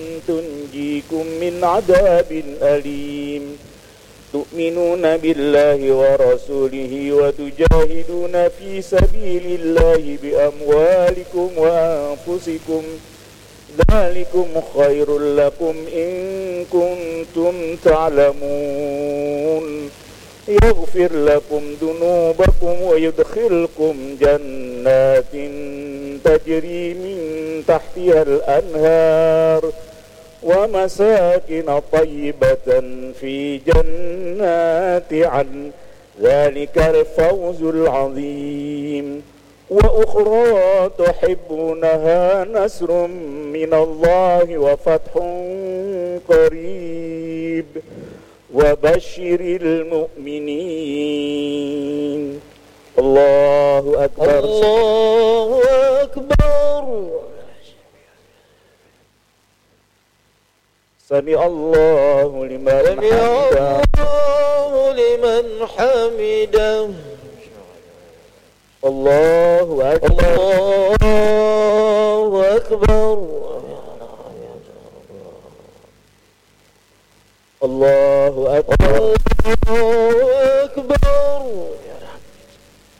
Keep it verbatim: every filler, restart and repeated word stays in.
تنجيكم من عذاب أليم تؤمنون بالله ورسوله وتجاهدون في سبيل الله بأموالكم وأنفسكم ذلكم خير لكم إن كنتم تعلمون يغفر لكم ذنوبكم ويدخلكم جنات تجري من تحتها الأنهار ومساكن طيبة في جنات عدن ذلك الفوز العظيم وأخرى تحبونها نصر من الله وفتح قريب وبشر المؤمنين. الله أكبر. الله أكبر. سمع الله لمن حمده. الله لمن حمده. الله أكبر. الله أكبر. الله أكبر.